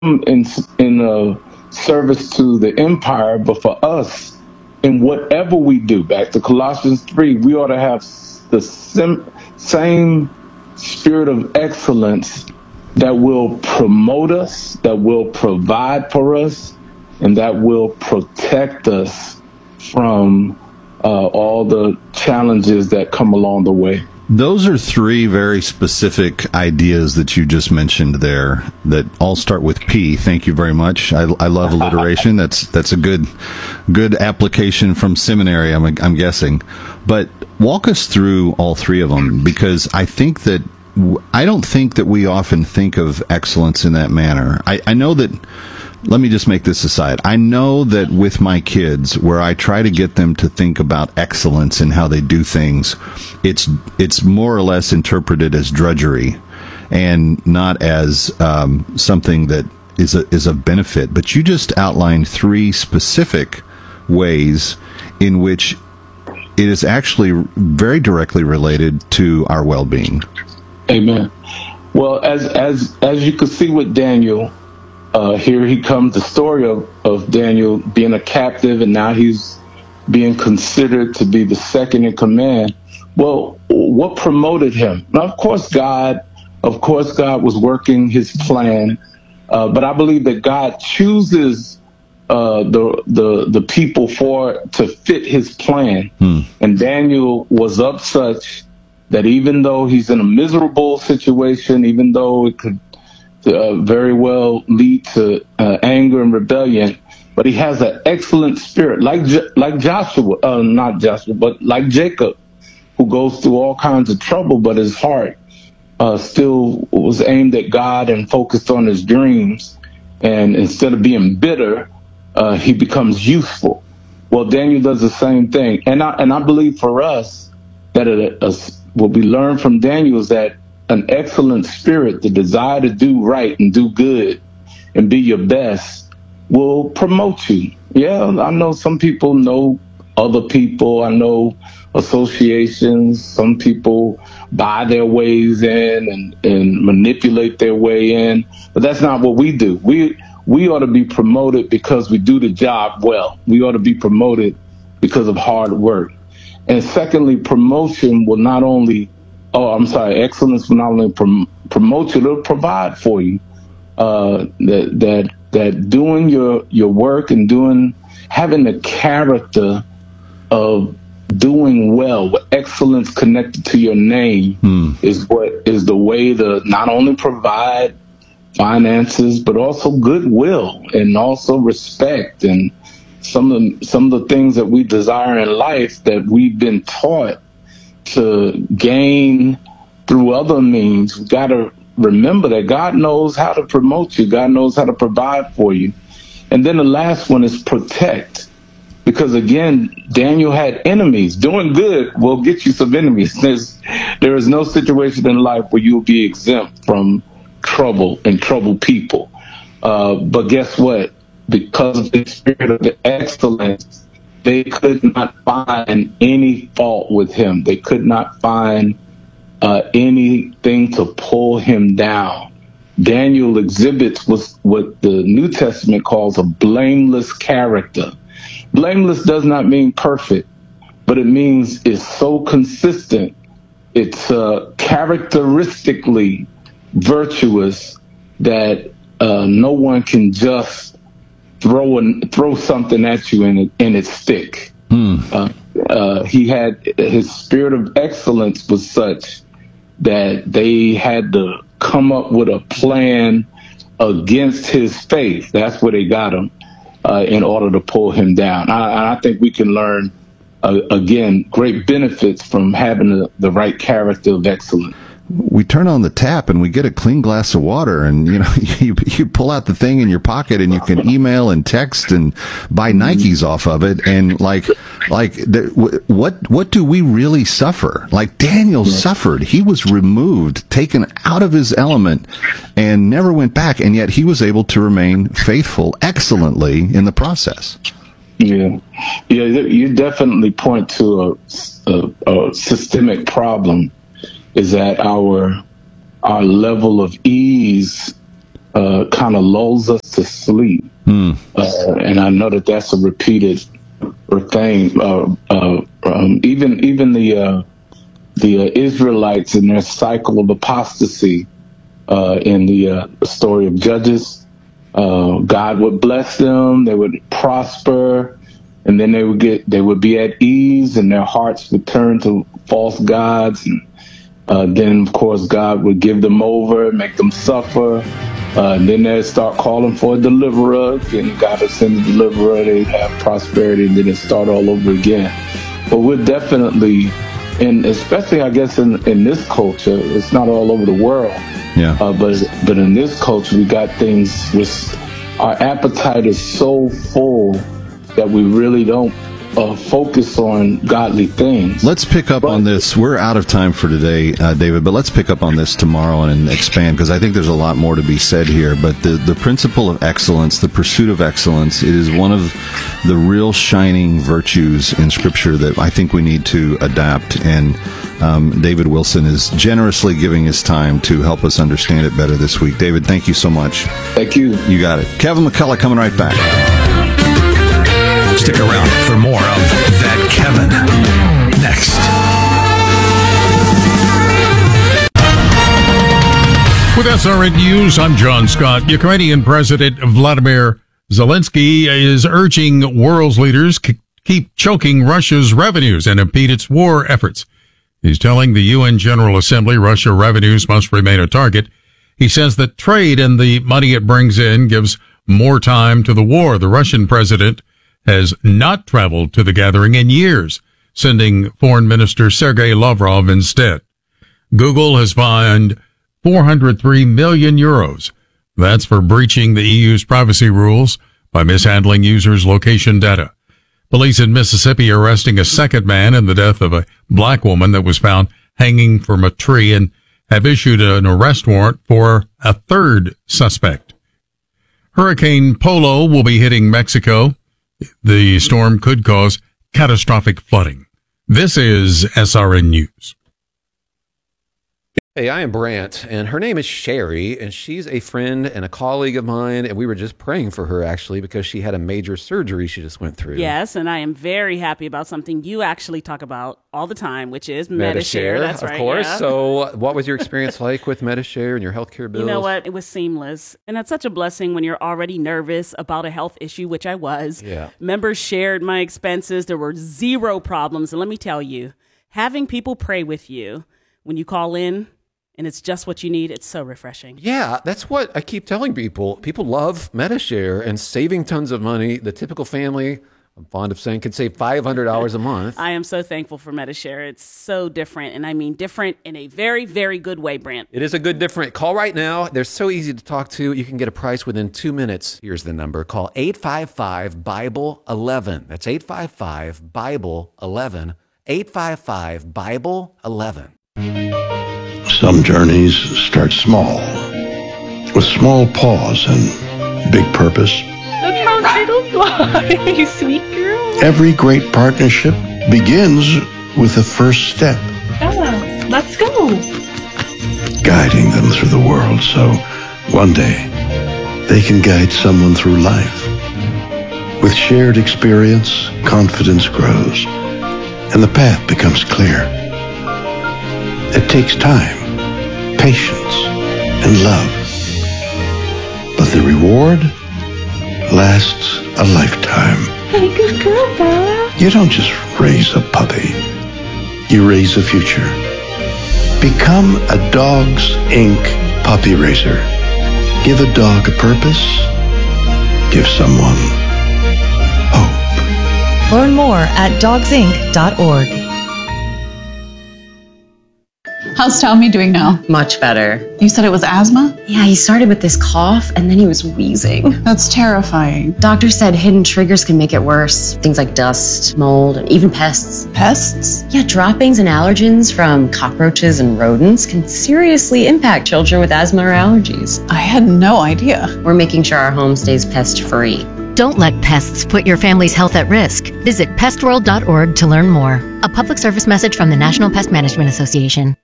in service to the empire, but for us, in whatever we do, back to Colossians 3, we ought to have the same spirit of excellence that will promote us, that will provide for us, and that will protect us from all the challenges that come along the way. Those are three very specific ideas that you just mentioned there that all start with P. Thank you very much. I love alliteration. That's a good application from seminary, I'm guessing. But walk us through all three of them, because I don't think that we often think of excellence in that manner. I know that. Let me just make this aside. I know that with my kids, where I try to get them to think about excellence in how they do things, it's more or less interpreted as drudgery and not as something that is a benefit. But you just outlined three specific ways in which it is actually very directly related to our well-being. Amen. Well, as you can see with Daniel, here he comes, the story of Daniel being a captive, and now he's being considered to be the second in command. Well, what promoted him? Now, of course, God was working his plan, but I believe that God chooses the people to fit his plan. And Daniel was up such that even though he's in a miserable situation, even though it could very well lead to anger and rebellion, but he has an excellent spirit, like Joshua, not Joshua, but like Jacob, who goes through all kinds of trouble, but his heart still was aimed at God and focused on his dreams. And instead of being bitter, he becomes useful. Well, Daniel does the same thing, and I believe for us that what we learn from Daniel is that an excellent spirit, the desire to do right and do good and be your best, will promote you. Yeah, I know some people know other people. I know associations. Some people buy their ways in and manipulate their way in. But that's not what we do. We ought to be promoted because we do the job well. We ought to be promoted because of hard work. And secondly, promotion will not only excellence will not only promote you, it'll provide for you. That doing your work and having the character of doing well, with excellence connected to your name, is the way to not only provide finances, but also goodwill and also respect and some of the things that we desire in life that we've been taught to gain through other means. We've got to remember that God knows how to promote you. God knows how to provide for you. And then the last one is protect. Because again, Daniel had enemies. Doing good will get you some enemies. There is no situation in life where you'll be exempt from trouble and troubled people. But guess what? Because of the spirit of excellence, they could not find any fault with him. They could not find anything to pull him down. Daniel exhibits what the New Testament calls a blameless character. Blameless does not mean perfect, but it means it's so consistent. It's characteristically virtuous that no one can just throw something at you and it stick. He had his spirit of excellence was such that they had to come up with a plan against his faith. That's where they got him in order to pull him down. I think we can learn again great benefits from having the right character of excellence. We turn on the tap and we get a clean glass of water, and you pull out the thing in your pocket and you can email and text and buy Nikes off of it. And what do we really suffer? Like Daniel suffered. He was removed, taken out of his element, and never went back. And yet he was able to remain faithful excellently in the process. Yeah. You definitely point to a systemic problem. Is that our level of ease kind of lulls us to sleep. And I know that that's a repeated thing. Even the Israelites in their cycle of apostasy in the story of Judges, God would bless them, they would prosper, and then they would be at ease, and their hearts would turn to false gods, and then of course God would give them over, make them suffer. And then they'd start calling for a deliverer, and God would send a deliverer, they'd have prosperity, and then it'd start all over again. But we're definitely, and especially I guess in this culture, it's not all over the world, but in this culture, we got things with, our appetite is so full that we really don't focus on godly things. Let's pick up on this. We're out of time for today, David, but let's pick up on this tomorrow and expand, because I think there's a lot more to be said here. But the principle of excellence, the pursuit of excellence, it is one of the real shining virtues in Scripture that I think we need to adapt. And David Wilson is generously giving his time to help us understand it better this week. David, thank you so much. Thank you. You got it. Kevin McCullough coming right back. Stick around for more of That Kevin next. With SRN News, I'm John Scott. Ukrainian President Vladimir Zelensky is urging world's leaders to keep choking Russia's revenues and impede its war efforts. He's telling the UN General Assembly Russia revenues must remain a target. He says that trade and the money it brings in gives more time to the war. The Russian president has not traveled to the gathering in years, sending Foreign Minister Sergei Lavrov instead. Google has fined 403 million euros. That's for breaching the EU's privacy rules by mishandling users' location data. Police in Mississippi are arresting a second man in the death of a black woman that was found hanging from a tree, and have issued an arrest warrant for a third suspect. Hurricane Polo will be hitting Mexico. The storm could cause catastrophic flooding. This is SRN News. Hey, I am Brant, and her name is Sherry, and she's a friend and a colleague of mine, and we were just praying for her, actually, because she had a major surgery she just went through. Yes, and I am very happy about something you actually talk about all the time, which is Medi-Share. That's right, of course. Yeah. So what was your experience like with Medi-Share and your healthcare bills? You know what? It was seamless, and that's such a blessing when you're already nervous about a health issue, which I was. Yeah. Members shared my expenses. There were zero problems, and let me tell you, having people pray with you when you call in, and it's just what you need, it's so refreshing. Yeah, that's what I keep telling people. People love Medi-Share and saving tons of money. The typical family, I'm fond of saying, could save $500 a month. I am so thankful for Medi-Share. It's so different, and I mean different in a very, very good way, Brant. It is a good different. Call right now. They're so easy to talk to. You can get a price within 2 minutes. Here's the number. Call 855-BIBLE-11. That's 855-BIBLE-11. 855-BIBLE-11. Some journeys start small, with small pause and big purpose. That's how turtles fly, you sweet girl. Every great partnership begins with the first step. Yeah, let's go. Guiding them through the world so one day they can guide someone through life. With shared experience, confidence grows, and the path becomes clear. It takes time, patience, and love. But the reward lasts a lifetime. Hey, good girl, Bella. You don't just raise a puppy. You raise a future. Become a Dogs Inc. puppy raiser. Give a dog a purpose. Give someone hope. Learn more at dogsinc.org. How's Tommy doing now? Much better. You said it was asthma? Yeah, he started with this cough and then he was wheezing. That's terrifying. Doctor said hidden triggers can make it worse. Things like dust, mold, and even pests. Pests? Yeah, droppings and allergens from cockroaches and rodents can seriously impact children with asthma or allergies. I had no idea. We're making sure our home stays pest-free. Don't let pests put your family's health at risk. Visit pestworld.org to learn more. A public service message from the National Pest Management Association.